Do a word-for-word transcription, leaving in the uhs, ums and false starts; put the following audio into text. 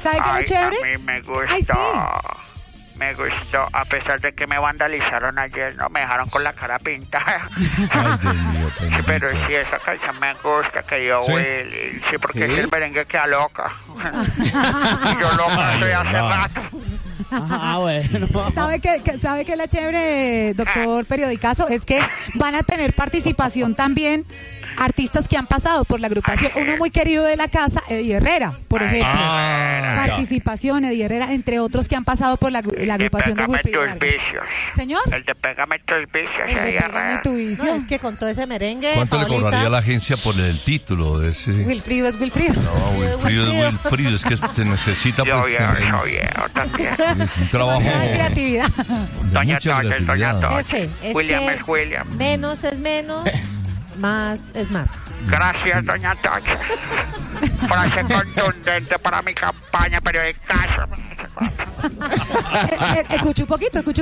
¿Sabe qué Ay, es chévere? a mí me gustó. Ay, sí. Me gustó, a pesar de que me vandalizaron ayer, no me dejaron con la cara pintada. Ay, Dios mío, Sí, bendito. pero sí, esa canción me gusta, que yo ¿Sí? Willy. Sí, porque ¿Sí? si el merengue queda loca. Y yo loca Ay, estoy hace hola. rato. Ah, bueno. ¿Sabe qué, qué- ¿Sabe qué es la chévere, doctor Periodicazo? Es que van a tener participación también artistas que han pasado por la agrupación. Uno muy querido de la casa, Eddie Herrera, por ejemplo. Ah, ya. Participación, Eddie Herrera, entre otros que han pasado por la, la agrupación de Pégame Wilfrido tus Vargas. vicios. Señor, El de Pégame tus vicios. el de ese Pégame Herrera. tu No, vicio. es que con todo ese merengue, ¿Cuánto le Paulita, cobraría la agencia por el título de ese? Wilfrido es Wilfrido. No, Wilfrido es Wilfrido, es que se necesita Yo pues viejo, tener yo viejo también. un trabajo Demasiada de creatividad. Doña mucha Tocha, Doña creatividad. Tocha. Jefe, es William que es William. menos es menos, más es más. Gracias, Doña Tocha. Frase contundente para mi campaña periódica. Eh, eh, Escucha un poquito, escucha